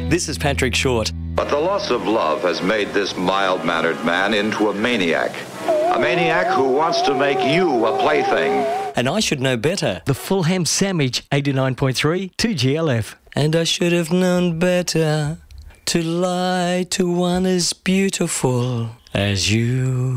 This is Patrick Short. But the loss of love has made this mild-mannered man into a maniac. A maniac who wants to make you a plaything. And I should know better. The Fulham Sandwich, 89.3 2GLF. And I should have known better to lie to one as beautiful as you.